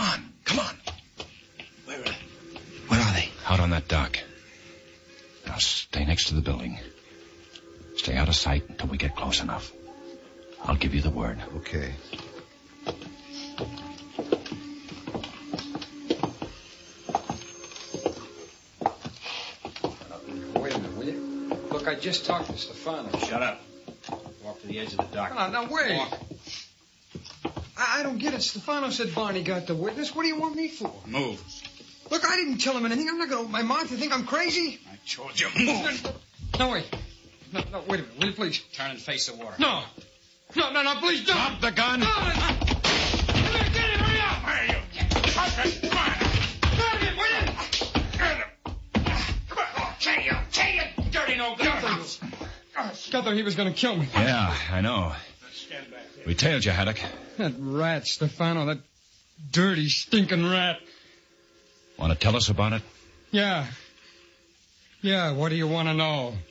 on. Come on. Where are they? Out on that dock. Now stay next to the building. Stay out of sight until we get close enough. I'll give you the word. Okay. Wait a minute, will you? Look, I just talked to Stefano. Shut up. Walk to the edge of the dock. Now, wait. Walk. I don't get it. Stefano said Barney got the witness. What do you want me for? Move. Look, I didn't tell him anything. I'm not going to open my mouth. You think I'm crazy? I told you, move. No, wait. No, wait a minute. Will you please? Turn and face the water. No, please don't. Drop the gun. No, get him, hurry up. Where are you? Okay, come on. Grab him, will you? Come on. Chain you, dirty no-good. Guthrie, he was going to kill me. Yeah, I know. Stand back. We tailed you, Haddock. That rat, Stefano, that dirty, stinking rat. Want to tell us about it? Yeah, what do you want to know?